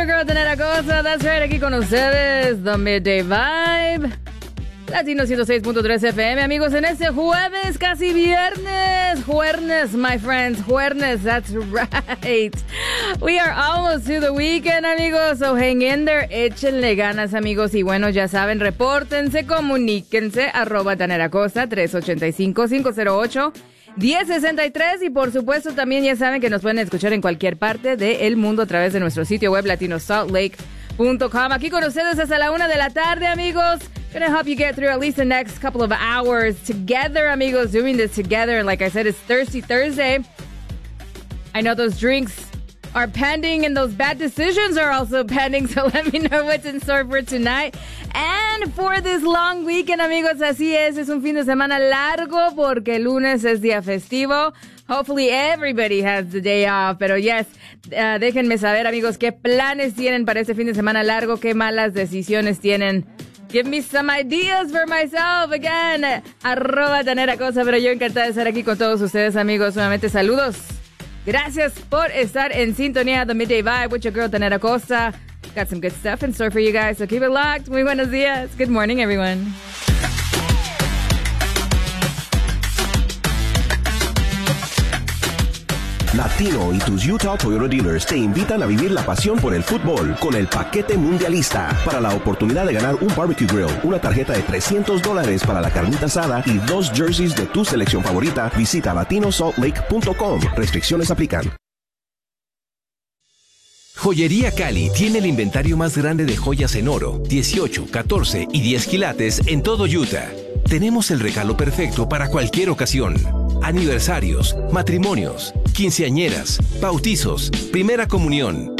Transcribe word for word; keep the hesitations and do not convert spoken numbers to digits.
girl, Tanera Cosa. That's right, aquí con ustedes, The Midday Vibe. Latino ciento seis punto tres F M, amigos, en este jueves, casi viernes. Jueves, my friends, jueves, that's right. We are almost to the weekend, amigos, so hang in there, échenle ganas, amigos, y bueno, ya saben, repórtense, comuníquense, arroba Tanera Cosa, tres ocho cinco, cinco cero ocho, uno cero seis tres, y por supuesto también ya saben que nos pueden escuchar en cualquier parte del mundo a través de nuestro sitio web latino salt lake punto com. Aquí con ustedes hasta la una de la tarde, amigos. Gonna help you get through at least the next couple of hours together, amigos, doing this together. Like I said, it's Thirsty Thursday. I know those drinks are pending and those bad decisions are also pending, so let me know what's in store for tonight. And for this long weekend, amigos, así es, es un fin de semana largo porque el lunes es día festivo. Hopefully everybody has the day off, pero yes, uh, déjenme saber, amigos, qué planes tienen para este fin de semana largo, qué malas decisiones tienen. Give me some ideas for myself. Again, arroba Tanera Cosa, pero yo encantada de estar aquí con todos ustedes, amigos. Nuevamente, saludos. Gracias por estar en sintonía de Midday Vibe with your girl, Tanera Cosa. Got some good stuff in store for you guys, so keep it locked. Muy buenos días. Good morning, everyone. Latino y tus Utah Toyota Dealers te invitan a vivir la pasión por el fútbol con el paquete mundialista. Para la oportunidad de ganar un barbecue grill, una tarjeta de trescientos dólares para la carnita asada y dos jerseys de tu selección favorita, visita latino salt lake punto com. Restricciones aplican. Joyería Cali tiene el inventario más grande de joyas en oro, dieciocho, catorce y diez quilates en todo Utah. Tenemos el regalo perfecto para cualquier ocasión. Aniversarios, matrimonios, quinceañeras, bautizos, primera comunión.